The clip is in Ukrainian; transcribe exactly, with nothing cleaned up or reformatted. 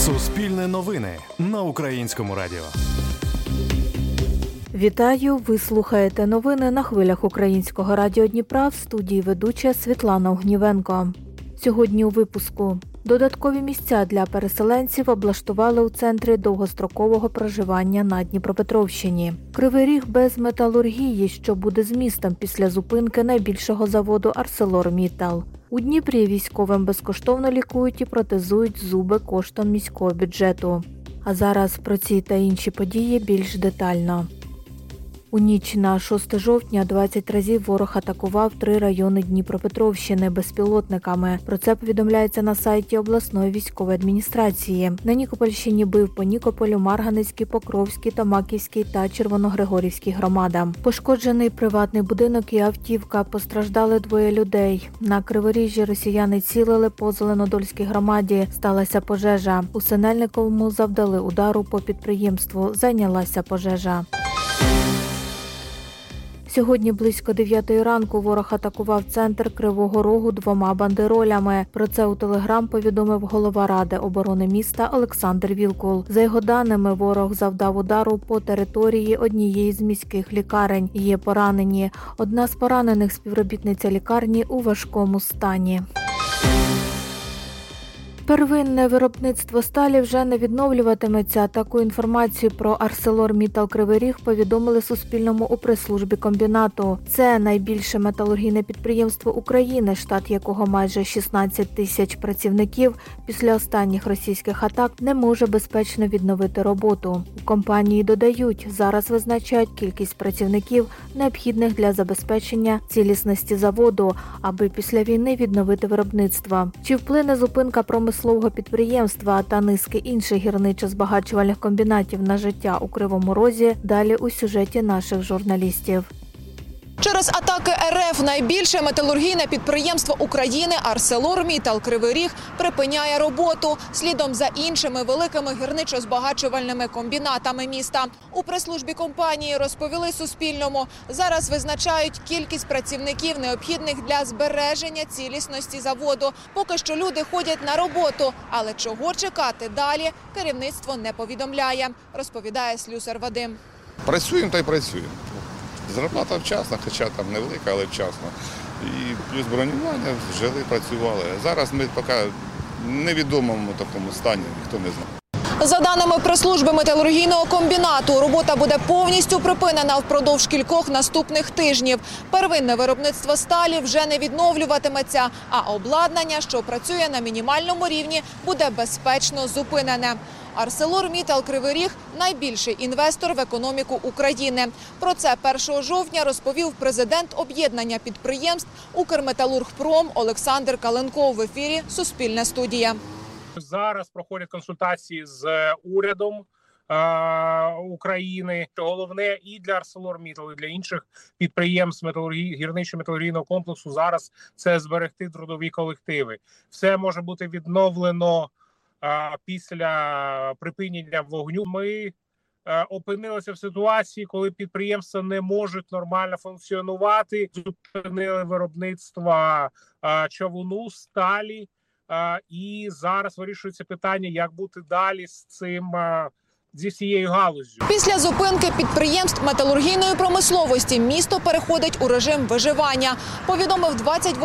Суспільне новини на Українському радіо. Вітаю! Ви слухаєте новини на хвилях Українського радіо Дніпра, в студії ведуча Світлана Огнівенко. Сьогодні у випуску. Додаткові місця для переселенців облаштували у центрі довгострокового проживання на Дніпропетровщині. Кривий Ріг без металургії, що буде з містом після зупинки найбільшого заводу «Арселорміттал». У Дніпрі військовим безкоштовно лікують і протезують зуби коштом міського бюджету. А зараз про ці та інші події більш детально. У ніч на шосте жовтня двадцять разів ворог атакував три райони Дніпропетровщини безпілотниками. Про це повідомляється на сайті обласної військової адміністрації. На Нікопольщині бив по Нікополю, Марганецькій, Покровській, Томаківській та Червоногригорівській громадам. Пошкоджений приватний будинок і автівка, постраждали двоє людей. На Криворіжжі росіяни цілили по Зеленодольській громаді. Сталася пожежа. У Синельниковому завдали удару по підприємству. Зайнялася пожежа. Сьогодні близько дев'ятої ранку ворог атакував центр Кривого Рогу двома бандеролями. Про це у Телеграм повідомив голова Ради оборони міста Олександр Вілкул. За його даними, ворог завдав удару по території однієї з міських лікарень. Є поранені. Одна з поранених – співробітниця лікарні у важкому стані. Первинне виробництво сталі вже не відновлюватиметься. Таку інформацію про «Арселорміттал Кривий Ріг» повідомили Суспільному у прес-службі комбінату. Це найбільше металургійне підприємство України, штат якого майже шістнадцять тисяч працівників, після останніх російських атак не може безпечно відновити роботу. У компанії додають, зараз визначають кількість працівників, необхідних для забезпечення цілісності заводу, аби після війни відновити виробництво. Чи вплине зупинка промислового Слового підприємства та низки інших гірничо-збагачувальних комбінатів на життя у Кривому Розі далі у сюжеті наших журналістів. Через атаки РФ найбільше металургійне підприємство України «Арселорміттал Кривий Ріг» припиняє роботу, слідом за іншими великими гірничо-збагачувальними комбінатами міста. У прес-службі компанії розповіли Суспільному, зараз визначають кількість працівників, необхідних для збереження цілісності заводу. Поки що люди ходять на роботу, але чого чекати далі, керівництво не повідомляє, розповідає слюсар Вадим. Працюємо та й працюємо. Зарплата вчасна, хоча там невелика, але вчасно. І плюс бронювання, жили, працювали. Зараз ми поки в невідомому такому стані, ніхто не знає. За даними прес-служби металургійного комбінату, робота буде повністю припинена впродовж кількох наступних тижнів. Первинне виробництво сталі вже не відновлюватиметься, а обладнання, що працює на мінімальному рівні, буде безпечно зупинене. «Арселорміттал Кривий Ріг» – найбільший інвестор в економіку України. Про це першого жовтня розповів президент об'єднання підприємств «Укрметалургпром» Олександр Каленков в ефірі «Суспільне студія». Зараз проходять консультації з урядом е, України. Головне і для «Арселорміттал», і для інших підприємств металургії, гірничо-металургійного комплексу зараз – це зберегти трудові колективи. Все може бути відновлено після припинення вогню. Ми опинилися в ситуації, коли підприємства не можуть нормально функціонувати. Зупинили виробництво човуну, сталі. І зараз вирішується питання, як бути далі з цим, зі всією галуззю. Після зупинки підприємств металургійної промисловості місто переходить у режим виживання, повідомив двадцять